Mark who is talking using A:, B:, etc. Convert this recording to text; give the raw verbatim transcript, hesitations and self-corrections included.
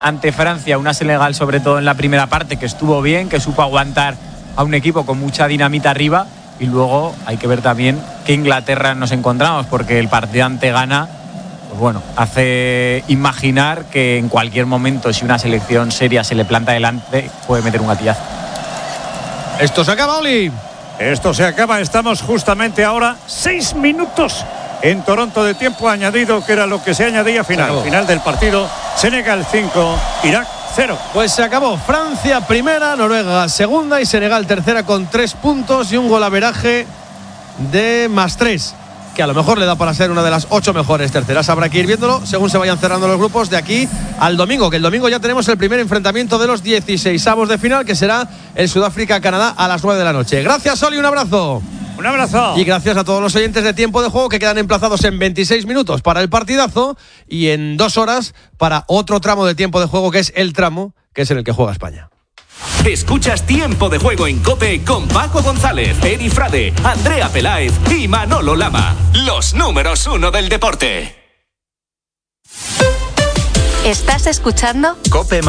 A: ante Francia, una Senegal sobre todo en la primera parte que estuvo bien, que supo aguantar a un equipo con mucha dinamita arriba, y luego hay que ver también qué Inglaterra nos encontramos, porque el partido ante Ghana, pues bueno, hace imaginar que en cualquier momento, si una selección seria se le planta delante, puede meter un gatillazo.
B: Esto se acaba, Oli.
C: Esto se acaba, estamos justamente ahora seis minutos en Toronto de tiempo añadido, que era lo que se añadía final. Final del partido, Senegal cinco, Irak cero.
B: Pues se acabó. Francia primera, Noruega segunda y Senegal tercera con tres puntos y un golaveraje de más tres, que a lo mejor le da para ser una de las ocho mejores terceras. Habrá que ir viéndolo según se vayan cerrando los grupos de aquí al domingo, que el domingo ya tenemos el primer enfrentamiento de los dieciseisavos de final, que será el Sudáfrica-Canadá a las nueve de la noche. Gracias, Oli, un abrazo.
C: Un abrazo.
B: Y gracias a todos los oyentes de Tiempo de Juego, que quedan emplazados en veintiséis minutos para el partidazo y en dos horas para otro tramo de Tiempo de Juego, que es el tramo que es en el que juega España.
D: Escuchas Tiempo de Juego en COPE con Paco González, Eri Frade, Andrea Peláez y Manolo Lama. Los números uno del deporte.
E: ¿Estás escuchando?
D: COPE